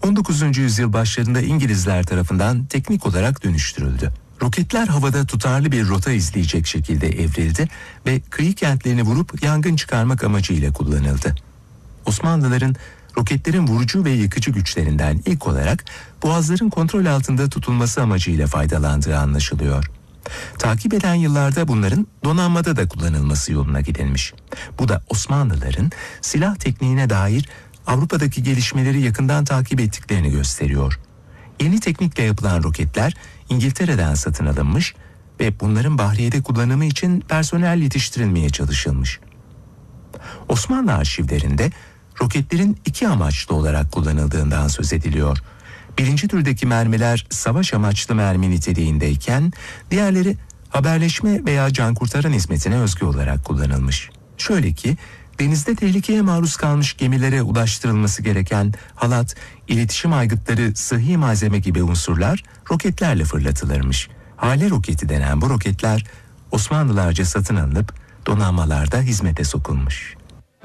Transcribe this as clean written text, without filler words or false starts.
19. yüzyıl başlarında İngilizler tarafından teknik olarak dönüştürüldü. Roketler havada tutarlı bir rota izleyecek şekilde evrildi ve kıyı kentlerini vurup yangın çıkarmak amacıyla kullanıldı. Osmanlıların roketlerin vurucu ve yıkıcı güçlerinden ilk olarak boğazların kontrol altında tutulması amacıyla faydalandığı anlaşılıyor. Takip eden yıllarda bunların donanmada da kullanılması yoluna gidilmiş. Bu da Osmanlıların silah tekniğine dair Avrupa'daki gelişmeleri yakından takip ettiklerini gösteriyor. Yeni teknikle yapılan roketler İngiltere'den satın alınmış ve bunların Bahriye'de kullanımı için personel yetiştirilmeye çalışılmış. Osmanlı arşivlerinde roketlerin iki amaçlı olarak kullanıldığından söz ediliyor. Birinci türdeki mermiler savaş amaçlı mermi niteliğindeyken diğerleri haberleşme veya can kurtaran hizmetine özgü olarak kullanılmış. Şöyle ki denizde tehlikeye maruz kalmış gemilere ulaştırılması gereken halat, iletişim aygıtları, sıhhi malzeme gibi unsurlar roketlerle fırlatılırmış. Hale roketi denen bu roketler Osmanlılarca satın alınıp donanmalarda hizmete sokulmuş.